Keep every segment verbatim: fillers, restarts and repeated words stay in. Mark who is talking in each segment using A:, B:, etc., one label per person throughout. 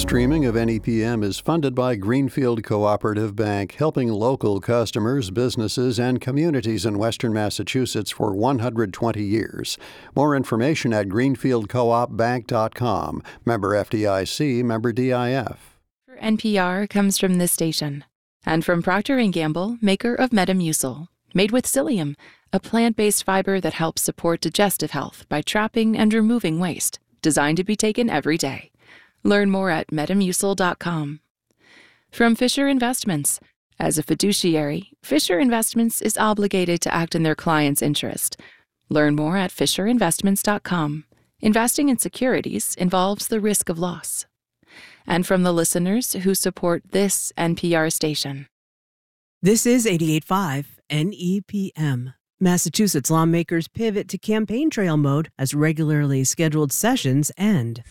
A: streaming of N E P M is funded by Greenfield Cooperative Bank, helping local customers, businesses, and communities in Western Massachusetts for one hundred twenty years. More information at greenfield coop bank dot com. Member F D I C, member D I F.
B: For N P R comes from this station and from Procter and Gamble, maker of Metamucil, made with psyllium, a plant-based fiber that helps support digestive health by trapping and removing waste, designed to be taken every day. Learn more at metamucil dot com. From Fisher Investments. As a fiduciary, Fisher Investments is obligated to act in their client's interest. Learn more at fisher investments dot com. Investing in securities involves the risk of loss. And from the listeners who support this N P R station.
C: This is eighty-eight point five N E P M. Massachusetts lawmakers pivot to campaign trail mode as regularly scheduled sessions end.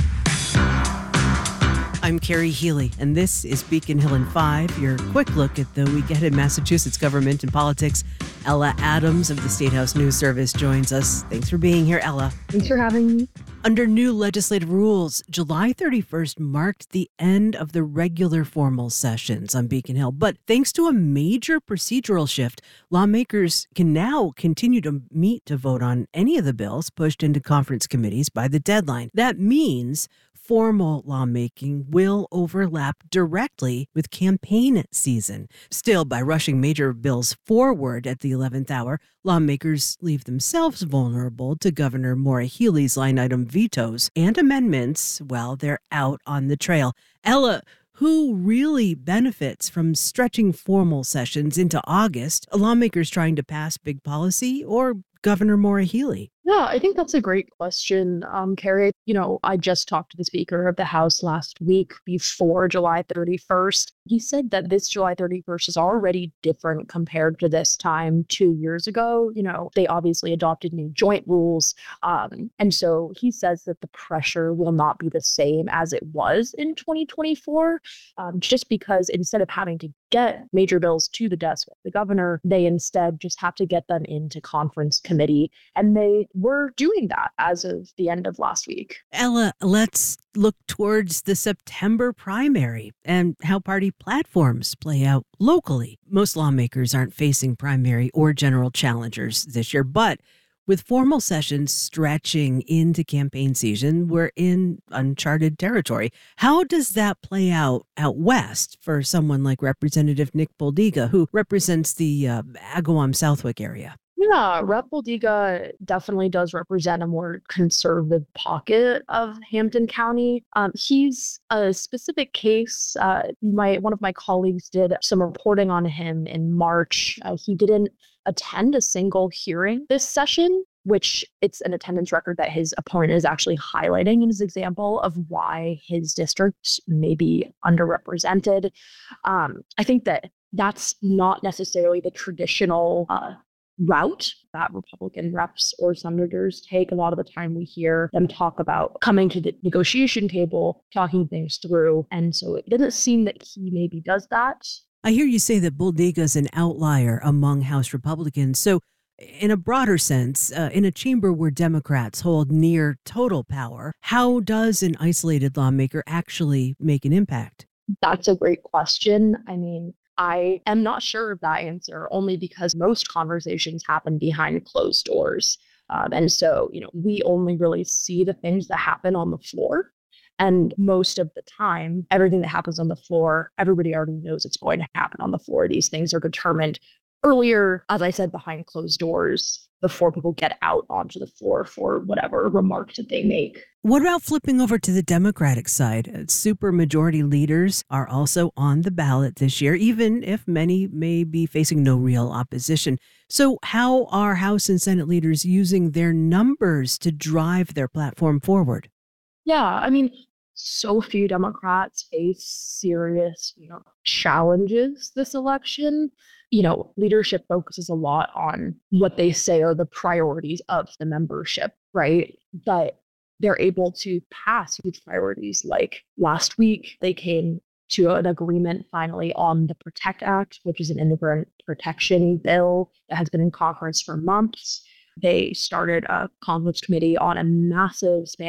C: I'm Carrie Healy, and this is Beacon Hill in five, your quick look at the week ahead in Massachusetts government and politics. Ella Adams of the State House News Service joins us. Thanks for being here, Ella.
D: Thanks for having me.
C: Under new legislative rules, July thirty-first marked the end of the regular formal sessions on Beacon Hill. But thanks to a major procedural shift, lawmakers can now continue to meet to vote on any of the bills pushed into conference committees by the deadline. That means formal lawmaking will overlap directly with campaign season. Still, by rushing major bills forward at the eleventh hour, lawmakers leave themselves vulnerable to Governor Maura Healey's line item vetoes and amendments while they're out on the trail. Ella, who really benefits from stretching formal sessions into August? Lawmakers trying to pass big policy or Governor Maura Healey?
D: Yeah, I think that's a great question, um, Carrie. You know, I just talked to the Speaker of the House last week before July thirty-first. He said that this July thirty-first is already different compared to this time two years ago. You know, they obviously adopted new joint rules. Um, and so he says that the pressure will not be the same as it was in twenty twenty-four, um, just because instead of having to get major bills to the desk of the governor, they instead just have to get them into conference committee. And they were doing that as of the end of last week.
C: Ella, let's look towards the September primary and how party platforms play out locally. Most lawmakers aren't facing primary or general challengers this year, but with formal sessions stretching into campaign season, we're in uncharted territory. How does that play out out west for someone like Representative Nick Boldiga, who represents the uh, Agawam Southwick area?
D: Yeah, Rep Boldiga definitely does represent a more conservative pocket of Hampden County. Um, he's a specific case. Uh, my one of my colleagues did some reporting on him in March. Uh, he didn't attend a single hearing this session, which it's an attendance record that his opponent is actually highlighting in his example of why his district may be underrepresented. Um, I think that that's not necessarily the traditional uh, route that Republican reps or senators take. A lot of the time we hear them talk about coming to the negotiation table, talking things through. And so it doesn't seem that he maybe does that.
C: I hear you say that Boldiga is an outlier among House Republicans. So in a broader sense, uh, in a chamber where Democrats hold near total power, how does an isolated lawmaker actually make an impact?
D: That's a great question. I mean, I am not sure of that answer, only because most conversations happen behind closed doors. Um, and so, you know, we only really see the things that happen on the floor. And most of the time, everything that happens on the floor, everybody already knows it's going to happen on the floor. These things are determined earlier, as I said, behind closed doors, before people get out onto the floor for whatever remarks that they make.
C: What about flipping over to the Democratic side? Supermajority leaders are also on the ballot this year, even if many may be facing no real opposition. So how are House and Senate leaders using their numbers to drive their platform forward?
D: Yeah, I mean, so few Democrats face serious, you know, challenges this election. You know, leadership focuses a lot on what they say are the priorities of the membership, right? But they're able to pass huge priorities. Like last week, they came to an agreement finally on the PROTECT Act, which is an immigrant protection bill that has been in conference for months. They started a conference committee on a massive span